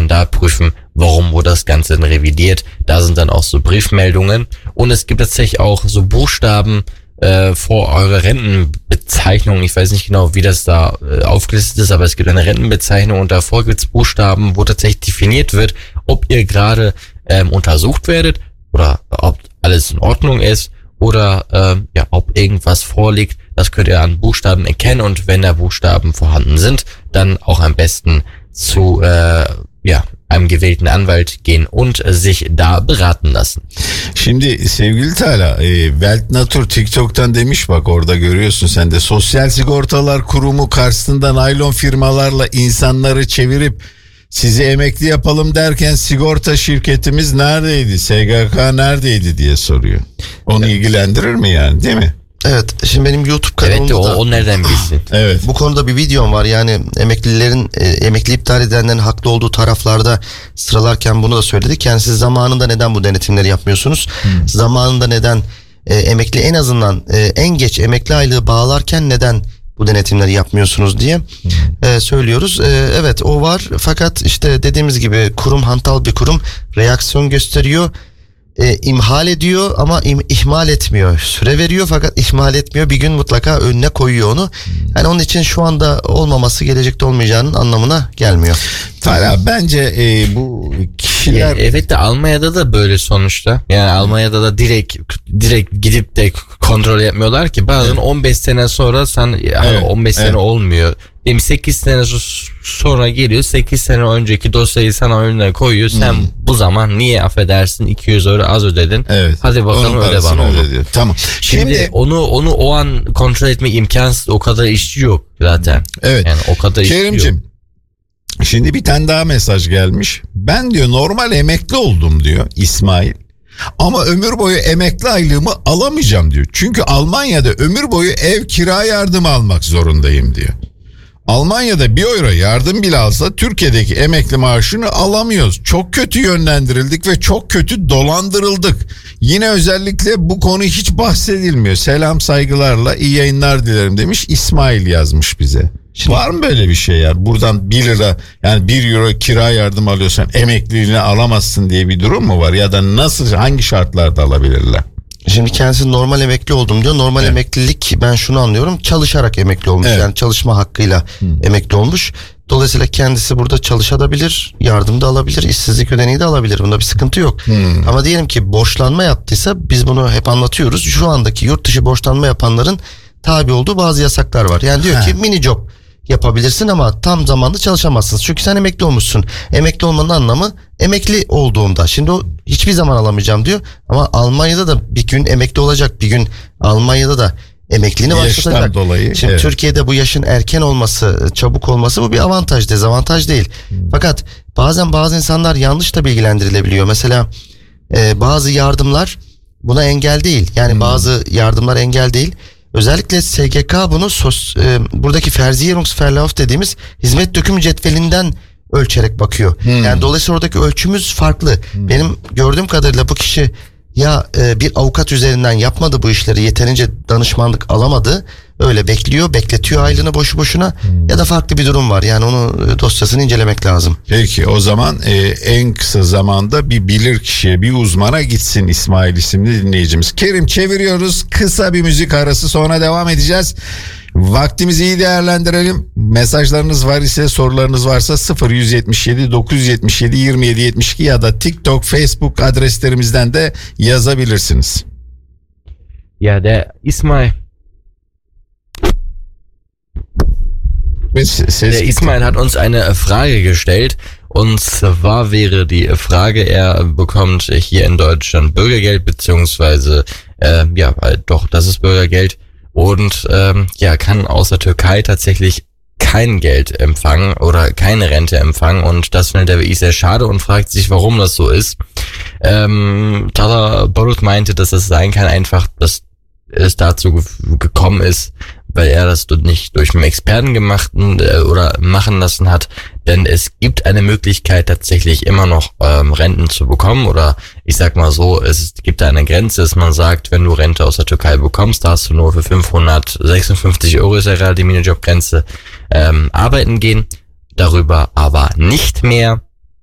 dann da prüfen, warum wurde das Ganze denn revidiert. Da sind dann auch so Briefmeldungen und es gibt tatsächlich auch so Buchstaben vor eurer Rentenbezeichnung. Ich weiß nicht genau, wie das da aufgelistet ist, aber es gibt eine Rentenbezeichnung und davor gibt es Buchstaben, wo tatsächlich definiert wird, ob ihr gerade untersucht werdet oder ob alles in Ordnung ist oder ob irgendwas vorliegt. Das könnt ihr an Buchstaben erkennen und wenn da Buchstaben vorhanden sind, dann auch am besten zu einem gewählten Anwalt gehen und sich da beraten lassen. Şimdi sevgili Tala, Welt Natur TikTok'tan demiş, bak orada görüyorsun sen de, Sosyal Sigortalar Kurumu karşısında naylon firmalarla insanları çevirip sizi emekli yapalım derken sigorta şirketimiz neredeydi, SGK neredeydi diye soruyor. Onu ilgilendirir mi yani, değil mi? Evet, şimdi benim YouTube kanalımda evet, o nereden bilsin? Evet. Bu konuda bir videom var. Yani emeklilerin emekli iptal edenlerin haklı olduğu taraflarda sıralarken bunu da söyledik. Yani siz zamanında neden bu denetimleri yapmıyorsunuz? Zamanında neden emekli en azından en geç emekli aylığı bağlarken neden bu denetimleri yapmıyorsunuz diye söylüyoruz. Evet, o var fakat işte dediğimiz gibi kurum hantal bir kurum, reaksiyon gösteriyor. İmhal ediyor ama ihmal etmiyor. Süre veriyor fakat ihmal etmiyor. Bir gün mutlaka önüne koyuyor onu. Yani onun için şu anda olmaması gelecekte olmayacağının anlamına gelmiyor. Tala, bence bu kişiler... Evet de Almanya'da da böyle sonuçta. Yani Almanya'da da direkt gidip de kontrol yapmıyorlar ki. Bazen 15 sene sonra sen 15 sene olmuyor. 8 sene sonra geliyor, 8 sene önceki dosyayı sana önüne koyuyor. Sen bu zaman niye affedersin 200 euro az ödedin. Evet. Hadi bakalım öde bana onu. Tamam. Şimdi onu o an kontrol etme imkansız, o kadar işçi yok zaten. Evet. Yani o kadar işçi yok. Kerimciğim, şimdi bir tane daha mesaj gelmiş. Ben diyor normal emekli oldum diyor İsmail. Ama ömür boyu emekli aylığımı alamayacağım diyor. Çünkü Almanya'da ömür boyu ev kira yardımı almak zorundayım diyor. Almanya'da 1 euro yardım bile alsa Türkiye'deki emekli maaşını alamıyoruz. Çok kötü yönlendirildik ve çok kötü dolandırıldık. Yine özellikle bu konu hiç bahsedilmiyor. Selam, saygılarla, iyi yayınlar dilerim demiş. İsmail yazmış bize. Şimdi, var mı böyle bir şey ya? Buradan 1 lira yani 1 euro kira yardım alıyorsan emekliliğini alamazsın diye bir durum mu var? Ya da nasıl, hangi şartlarda alabilirler? Şimdi kendisi normal emekli oldum diyor. Normal emeklilik, ben şunu anlıyorum, çalışarak emekli olmuş. Yani çalışma hakkıyla emekli olmuş. Dolayısıyla kendisi burada çalışabilir, yardım da alabilir, işsizlik ödeneği de alabilir. Bunda bir sıkıntı yok. Ama diyelim ki borçlanma yaptıysa, biz bunu hep anlatıyoruz. Şu andaki yurt dışı borçlanma yapanların tabi olduğu bazı yasaklar var. Yani diyor ki mini job yapabilirsin ama tam zamanlı çalışamazsın. Çünkü sen emekli olmuşsun. Emekli olmanın anlamı emekli olduğunda. Şimdi o hiçbir zaman alamayacağım diyor. Ama Almanya'da da bir gün emekli olacak. Bir gün Almanya'da da emekliliğini başlatacak. Dolayı, şimdi Türkiye'de bu yaşın erken olması, çabuk olması, bu bir avantaj, dezavantaj değil. Fakat bazen bazı insanlar yanlış da bilgilendirilebiliyor. Mesela bazı yardımlar buna engel değil. Yani bazı yardımlar engel değil. Özellikle SGK bunu buradaki Versicherungsverlauf dediğimiz hizmet dökümü cetvelinden ölçerek bakıyor. Yani dolayısıyla oradaki ölçümüz farklı. Benim gördüğüm kadarıyla bu kişi ya bir avukat üzerinden yapmadı bu işleri, yeterince danışmanlık alamadı, öyle bekletiyor aylığını boşu boşuna, ya da farklı bir durum var. Yani onu dosyasını incelemek lazım. Peki o zaman en kısa zamanda bir bilirkişiye, bir uzmana gitsin İsmail isimli dinleyicimiz. Kerim, çeviriyoruz, kısa bir müzik arası, sonra devam edeceğiz. Vaktimizi iyi değerlendirelim. Mesajlarınız var ise, sorularınız varsa 0177 977 27 72 ya da TikTok, Facebook adreslerimizden de yazabilirsiniz. Ja, der Ismail. Der Ismail hat uns eine Frage gestellt. Und zwar wäre die Frage, er bekommt hier in Deutschland Bürgergeld, beziehungsweise, doch, das ist Bürgergeld. Und kann aus der Türkei tatsächlich kein Geld empfangen oder keine Rente empfangen, und das findet er wirklich sehr schade und fragt sich, warum das so ist. Tala Barut meinte, dass es sein kann einfach, dass es dazu gekommen ist, weil er das nicht durch einen Experten machen lassen hat, denn es gibt eine Möglichkeit tatsächlich immer noch Renten zu bekommen, oder ich sag mal so, es gibt da eine Grenze, dass man sagt, wenn du Rente aus der Türkei bekommst, darfst du nur für 556 Euro, ist ja gerade die Minijobgrenze, arbeiten gehen, darüber aber nicht mehr.